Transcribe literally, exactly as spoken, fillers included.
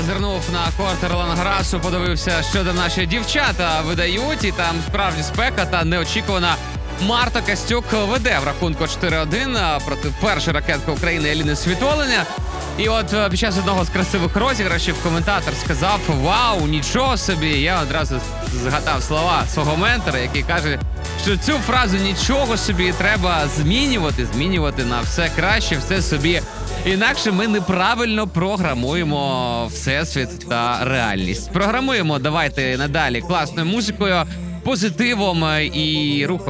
Звернув на корт Ролан-Гарросу, подивився, що там наші дівчата видають, і там справді спека та неочікувана Марта Костюк веде в рахунку чотири один проти першої ракетки України Еліни Світолиня. І от під час одного з красивих розіграшів коментатор сказав: «Вау, нічого собі!» Я одразу згадав слова свого ментора, який каже, що цю фразу «нічого собі» треба змінювати, змінювати на все краще, все собі. Інакше ми неправильно програмуємо всесвіт та реальність. Програмуємо давайте надалі класною музикою, позитивом і рухом